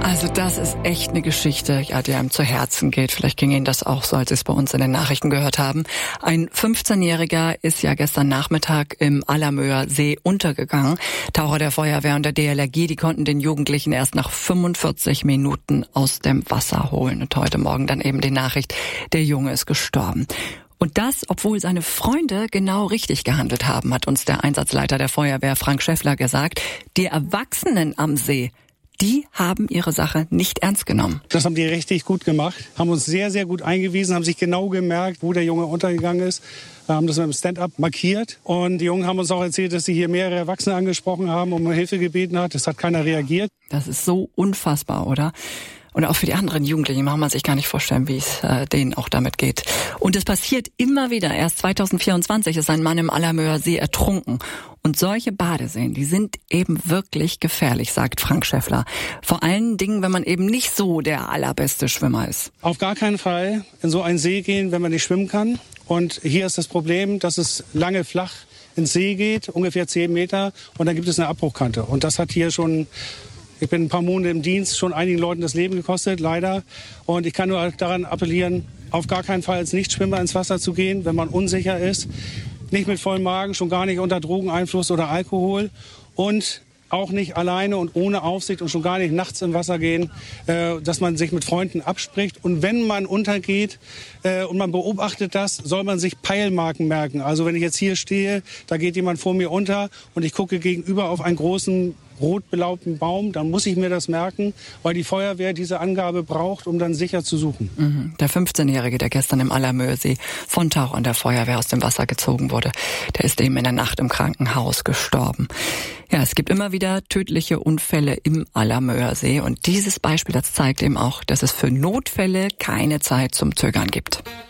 Also das ist echt eine Geschichte, ja, die einem zu Herzen geht. Vielleicht ging Ihnen das auch so, als Sie es bei uns in den Nachrichten gehört haben. Ein 15-Jähriger ist ja gestern Nachmittag im Allermöer See untergegangen. Taucher der Feuerwehr und der DLRG, die konnten den Jugendlichen erst nach 45 Minuten aus dem Wasser holen. Und heute Morgen dann eben die Nachricht, der Junge ist gestorben. Und das, obwohl seine Freunde genau richtig gehandelt haben, hat uns der Einsatzleiter der Feuerwehr, Frank Schäffler, gesagt. Die Erwachsenen am See, die haben ihre Sache nicht ernst genommen. Das haben die richtig gut gemacht, haben uns sehr, sehr gut eingewiesen, haben sich genau gemerkt, wo der Junge untergegangen ist, haben das mit dem Stand-up markiert. Und die Jungen haben uns auch erzählt, dass sie hier mehrere Erwachsene angesprochen haben, um Hilfe gebeten hat. Das hat keiner reagiert. Das ist so unfassbar, oder? Und auch für die anderen Jugendlichen kann man sich gar nicht vorstellen, wie es denen auch damit geht. Und es passiert immer wieder. Erst 2024 ist ein Mann im Allermöer See ertrunken. Und solche Badeseen, die sind eben wirklich gefährlich, sagt Frank Schäffler. Vor allen Dingen, wenn man eben nicht so der allerbeste Schwimmer ist. Auf gar keinen Fall in so einen See gehen, wenn man nicht schwimmen kann. Und hier ist das Problem, dass es lange flach ins See geht, ungefähr 10 Meter. Und dann gibt es eine Abbruchkante. Und das hat hier schon... Ich bin ein paar Monate im Dienst, schon einigen Leuten das Leben gekostet, leider. Und ich kann nur daran appellieren, auf gar keinen Fall als Nichtschwimmer ins Wasser zu gehen, wenn man unsicher ist. Nicht mit vollem Magen, schon gar nicht unter Drogeneinfluss oder Alkohol. Und auch nicht alleine und ohne Aufsicht und schon gar nicht nachts im Wasser gehen, dass man sich mit Freunden abspricht. Und wenn man untergeht und man beobachtet das, soll man sich Peilmarken merken. Also wenn ich jetzt hier stehe, da geht jemand vor mir unter und ich gucke gegenüber auf einen großen rot belaubten Baum, dann muss ich mir das merken, weil die Feuerwehr diese Angabe braucht, um dann sicher zu suchen. Der 15-Jährige, der gestern im Allermöersee von Tauchern der Feuerwehr aus dem Wasser gezogen wurde, der ist eben in der Nacht im Krankenhaus gestorben. Ja, es gibt immer wieder tödliche Unfälle im Allermöersee und dieses Beispiel, das zeigt eben auch, dass es für Notfälle keine Zeit zum Zögern gibt.